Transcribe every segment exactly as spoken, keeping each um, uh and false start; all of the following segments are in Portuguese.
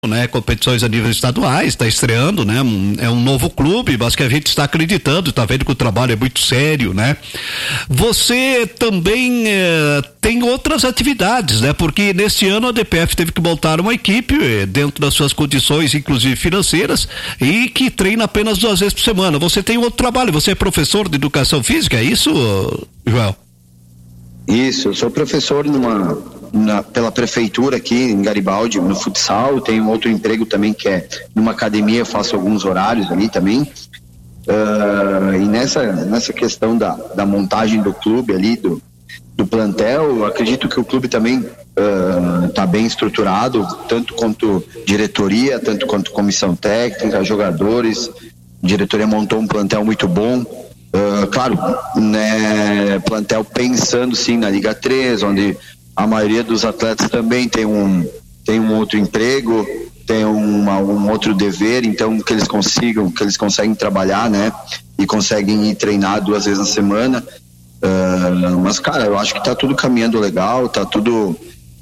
né, competições a nível estaduais, está estreando, né, um, é um novo clube, mas que a gente está acreditando, está vendo que o trabalho é muito sério, né? Você também eh, tem outras atividades, né? Porque neste ano a D P F teve que montar uma equipe eh, dentro das suas condições, inclusive financeiras, e que treina apenas duas vezes por semana. Você tem outro trabalho, você é professor de educação física, é isso, Joel? Isso, eu sou professor numa, na, pela prefeitura aqui em Garibaldi, no futsal. Tenho outro emprego também que é numa academia, faço alguns horários ali também. Uh, e nessa, nessa questão da, da montagem do clube ali, do, do plantel, eu acredito que o clube também está uh, bem estruturado, tanto quanto diretoria, tanto quanto comissão técnica, jogadores. A diretoria montou um plantel muito bom. Uh, claro, né, plantel pensando sim na Liga três, onde a maioria dos atletas também tem um, tem um outro emprego, tem uma, um outro dever, então que eles consigam, que eles conseguem trabalhar, né, e conseguem ir treinar duas vezes na semana. Uh, mas cara, eu acho que tá tudo caminhando legal, tá tudo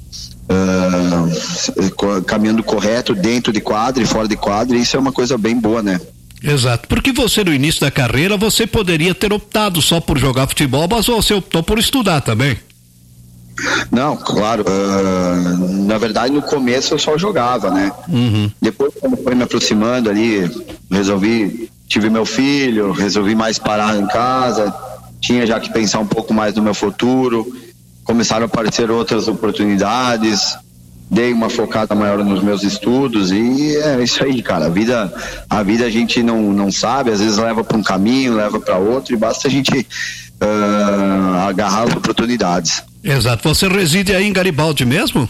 uh, caminhando correto dentro de quadra e fora de quadra, e isso é uma coisa bem boa, né? Exato, porque você no início da carreira você poderia ter optado só por jogar futebol, mas você optou por estudar também. Não, claro, uh, na verdade no começo eu só jogava, né? Uhum. Depois, quando foi me aproximando ali, resolvi, tive meu filho, resolvi mais parar em casa, tinha já que pensar um pouco mais no meu futuro, começaram a aparecer outras oportunidades, dei uma focada maior nos meus estudos e é isso aí, cara. A vida, a vida a gente não, não sabe, às vezes leva para um caminho, leva para outro, e basta a gente uh, agarrar as oportunidades. Exato. Você reside aí em Garibaldi mesmo?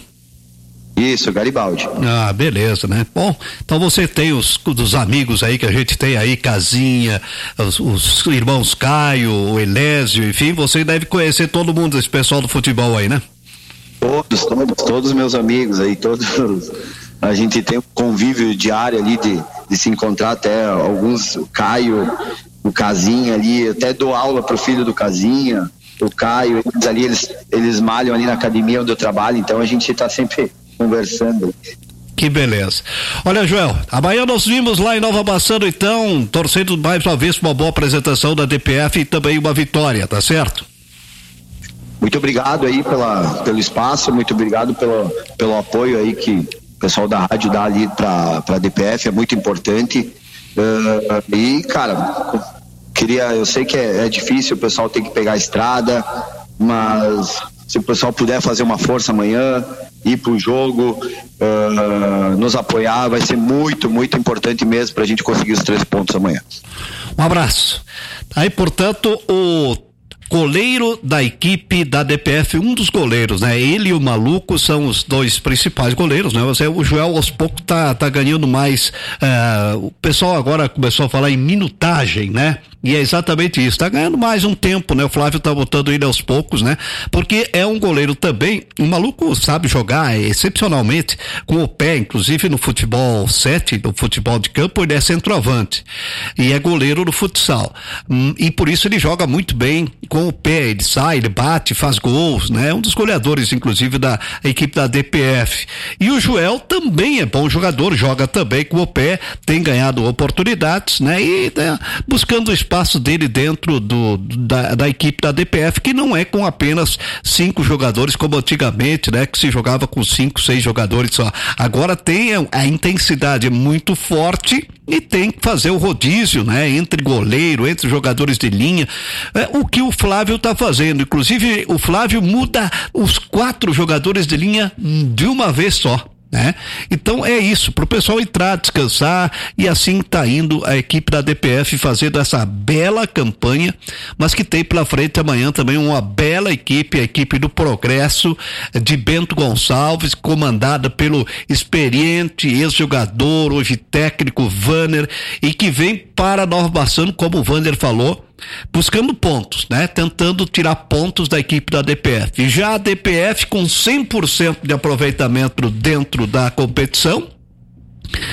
Isso, Garibaldi. Ah, beleza, né? Bom, então você tem os, os amigos aí que a gente tem aí, Casinha, os, os irmãos Caio, o Elésio, enfim, você deve conhecer todo mundo, esse pessoal do futebol aí, né? Todos, todos, todos meus amigos aí, todos, a gente tem um convívio diário ali de, de se encontrar, até alguns, o Caio, o Casinha ali, até dou aula pro filho do Casinha, o Caio, eles ali, eles, eles malham ali na academia onde eu trabalho, então a gente tá sempre conversando. Que beleza. Olha, Joel, amanhã nós vimos lá em Nova Bassano, então, torcendo mais uma vez uma boa apresentação da D P F e também uma vitória, tá certo? Muito obrigado aí pela, pelo espaço, muito obrigado pelo, pelo apoio aí que o pessoal da rádio dá ali pra, pra D P F, é muito importante. Uh, e, cara, queria, eu sei que é, é difícil, o pessoal tem que pegar a estrada, mas se o pessoal puder fazer uma força amanhã, ir pro jogo, uh, nos apoiar, vai ser muito, muito importante mesmo pra gente conseguir os três pontos amanhã. Um abraço. Aí, portanto, o goleiro da equipe da D P F, um dos goleiros, né? Ele e o Maluco são os dois principais goleiros, né? Você, o Joel aos poucos tá, tá ganhando mais, uh, o pessoal agora começou a falar em minutagem, né? E é exatamente isso, tá ganhando mais um tempo, né? O Flávio tá botando ele aos poucos, né? Porque é um goleiro também, o Maluco sabe jogar excepcionalmente com o pé, inclusive no futebol sete, no futebol de campo, ele é centroavante e é goleiro no futsal, hum, e por isso ele joga muito bem com o pé, ele sai, ele bate, faz gols, né? Um dos goleadores, inclusive, da equipe da D P F. E o Joel também é bom jogador, joga também com o pé, tem ganhado oportunidades, né? E né, buscando o espaço dele dentro do, da, da equipe da D P F, que não é com apenas cinco jogadores, como antigamente, né? Que se jogava com cinco, seis jogadores só. Agora tem a, a intensidade muito forte e tem que fazer o rodízio, né? Entre goleiro, entre jogadores de linha, é, o que o Flávio tá fazendo, inclusive o Flávio muda os quatro jogadores de linha de uma vez só, né? Então é isso, pro pessoal entrar, descansar, e assim tá indo a equipe da D P F fazendo essa bela campanha, mas que tem pela frente amanhã também uma bela equipe, a equipe do Progresso de Bento Gonçalves, comandada pelo experiente ex-jogador, hoje técnico Vanner, e que vem para Nova Bassano, como o Vander falou, buscando pontos, né? Tentando tirar pontos da equipe da D P F. Já a D P F com cem por cento de aproveitamento dentro da competição,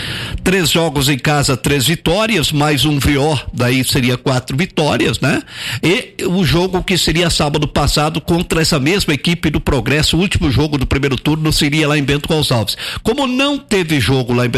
três jogos em casa, três vitórias, mais um V O, daí seria quatro vitórias, né? E o jogo que seria sábado passado contra essa mesma equipe do Progresso, o último jogo do primeiro turno seria lá em Bento Gonçalves. Como não teve jogo lá em